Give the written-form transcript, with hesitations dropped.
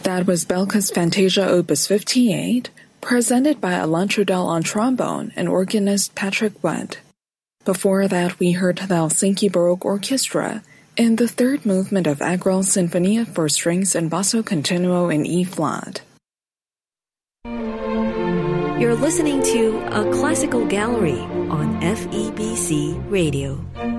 That was Belka's Fantasia Opus 58, presented by Alain Trudel on trombone and organist Patrick Webb. Before that, we heard the Helsinki Baroque Orchestra in the third movement of Agrel's Sinfonia for strings and basso continuo in E-flat. You're listening to A Classical Gallery on FEBC Radio.